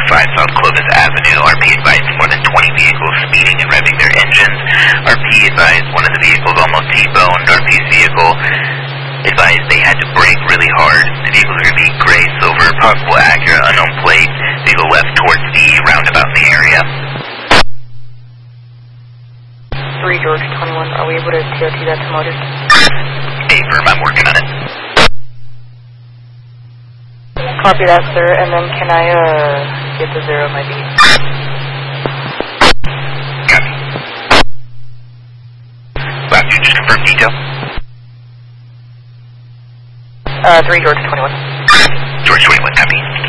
5 South Clovis Avenue. RP advised more than 20 vehicles speeding and revving their engines. RP advised one of the vehicles almost T-boned. RP's vehicle advised they had to brake really hard. The vehicles are going to be gray, silver, possible Acura, unknown plate. Vehicle left towards the roundabout in the area. 3 George 21, are we able to TOT that to Motors? Affirm, I'm working on it. Copy that, sir, and then can I get the 0 of my beat? Copy. Last two, just confirm detail. 3 George 21. George 21, copy.